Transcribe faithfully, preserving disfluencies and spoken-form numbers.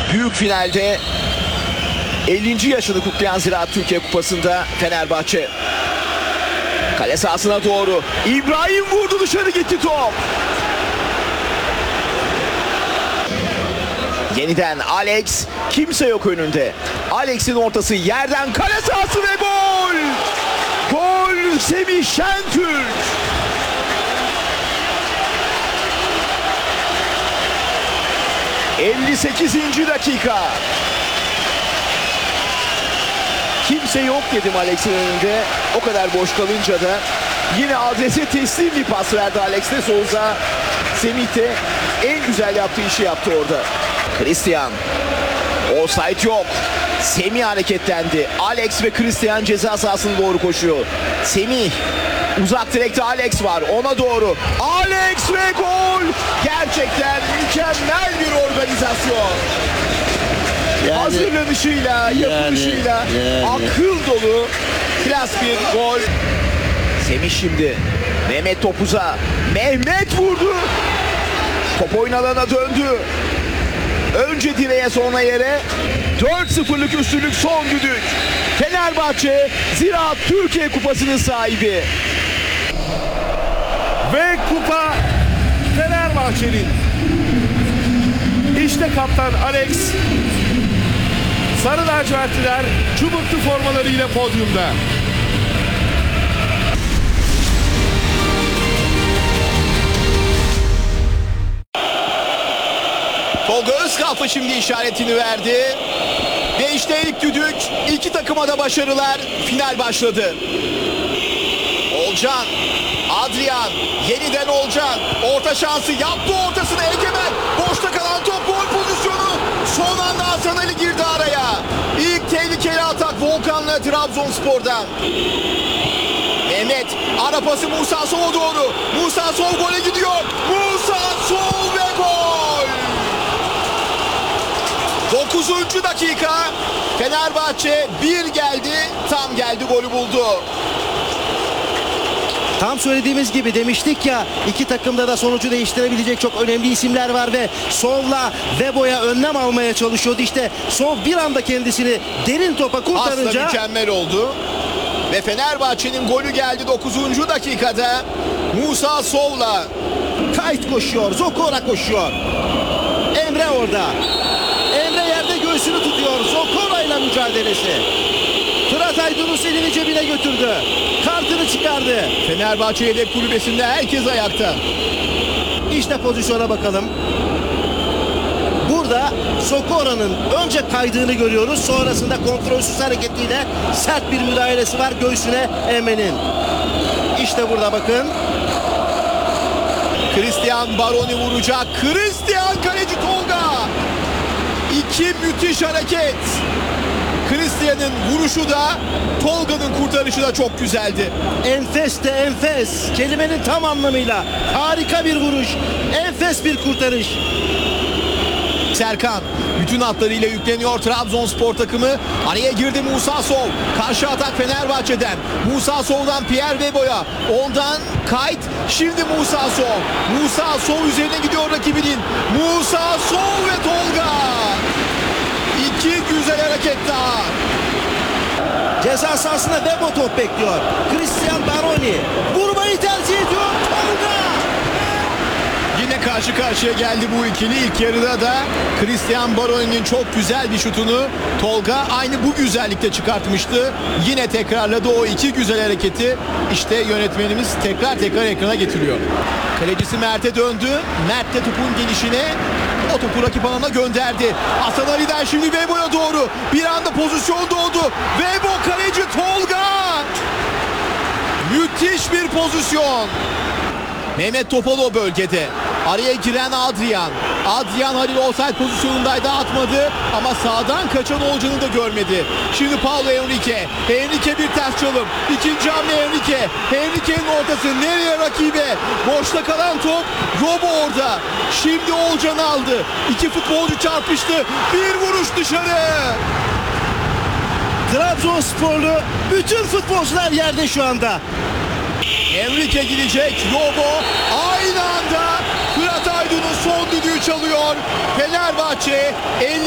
Büyük finalde ellinci yaşını kutlayan Ziraat Türkiye Kupası'nda Fenerbahçe. Kale sahasına doğru İbrahim vurdu, dışarı gitti top. Yeniden Alex, kimse yok önünde. Alex'in ortası yerden kale sahası ve gol! Gol Semih Şentürk. elli sekizinci dakika. Kimse yok dedim Alex'in önünde. O kadar boş kalınca da yine adrese teslim bir pas verdi Alex de Souza. Semih de en güzel yaptığı işi yaptı orada. Christian. Offside yok. Semih hareketlendi. Alex ve Christian ceza sahasına doğru koşuyor. Semih. Uzak direkte Alex var. Ona doğru. Alex ve gol. Gerçekten mükemmel bir organizasyon. Yani, Hazırlanışıyla, yapılışıyla, yani, yani. akıl dolu klas bir gol. Semih şimdi. Mehmet topuza. Mehmet vurdu. Top oyun alanına döndü. Önce direğe, sonra yere. dört sıfırlık üstünlük, son düdük. Fenerbahçe Ziraat Türkiye Kupası'nın sahibi. Ve kupa Fenerbahçe'nin. İşte kaptan Alex. Sarı lacivertliler çubuklu formalarıyla podyumda. Tolga Özkalfa şimdi işaretini verdi. Ve işte ilk düdük. İki takıma da başarılar. Final başladı. Olcan. Adrian. Yeniden Olcan. Orta şansı yaptı, ortasına Egemen. Boşta kalan top, gol pozisyonu. Son anda Hasan Ali girdi araya. İlk tehlikeli atak Volkan'la Trabzonspor'dan. Mehmet. Ara pası Musa Sow'a doğru. Musa Sow gole gidiyor. Musa Sow ve gol. dokuzuncu dakika. Fenerbahçe bir geldi. Tam geldi, golü buldu. Tam söylediğimiz gibi demiştik ya, iki takımda da sonucu değiştirebilecek çok önemli isimler var ve Sow'la Vebo'ya önlem almaya çalışıyordu. İşte Sow bir anda kendisini derin topa kurtarınca aslında mükemmel oldu. Ve Fenerbahçe'nin golü geldi dokuzuncu dakikada. Musa Sow'la. Kayıt koşuyor, Zokora koşuyor. Emre orada. Emre yerde göğsünü tutuyor. Zokora ile mücadelesi. Fırat Aydınus elini cebine götürdü. Kartını çıkardı. Fenerbahçe yedek kulübesinde herkes ayakta. İşte pozisyona bakalım. Burada Sokora'nın önce kaydığını görüyoruz. Sonrasında kontrolsüz hareketiyle sert bir müdahalesi var göğsüne Emre'nin. İşte burada bakın. Christian Baroni vuracak. Christian, kaleci Tolga. İki müthiş hareket. Christian'ın vuruşu da Tolga'nın kurtarışı da çok güzeldi. Enfes de enfes. Kelimenin tam anlamıyla. Harika bir vuruş. Enfes bir kurtarış. Serkan bütün hatlarıyla yükleniyor Trabzonspor takımı. Araya girdi Musa Sow. Karşı atak Fenerbahçe'den. Musa Sow'dan Pierre Vebo'ya. Ondan Kayt. Şimdi Musa Sow. Musa Sow üzerine gidiyor rakibinin. Musa Sow ve Tolga. İki güzel hareket daha. Ceza sahasında Vebo top bekliyor. Christian Baroni vurmayı tercih ediyor. Tolga. Yine karşı karşıya geldi bu ikili. İlk yarıda da Christian Baroni'nin çok güzel bir şutunu Tolga aynı bu güzellikte çıkartmıştı. Yine tekrarladı o iki güzel hareketi. İşte yönetmenimiz tekrar tekrar ekrana getiriyor. Kalecisi Mert'e döndü. Mert de topun gelişine o topu rakip alana gönderdi. Hasan Ali'den şimdi Vebo'ya doğru. Bir anda pozisyon doğdu. Vebo, kaleci Tolga. Müthiş bir pozisyon. Mehmet Topal o bölgede. Araya giren Adrian. Adrian Halil offside pozisyonundaydı, atmadı ama sağdan kaçan Olcan'ı da görmedi. Şimdi Paulo Henrique. Henrique bir ters çalım. İkinci hamle Henrique. Henrique'nin ortası nereye rakibe? Boşta kalan top. Robo orada. Şimdi Olcan aldı. İki futbolcu çarpıştı. Bir vuruş dışarı. Trabzonsporlu bütün futbolcular yerde şu anda. Henrique gidecek. Robo aynı anda Fırat Aydın'ın son düdüğü çalıyor. Fenerbahçe elli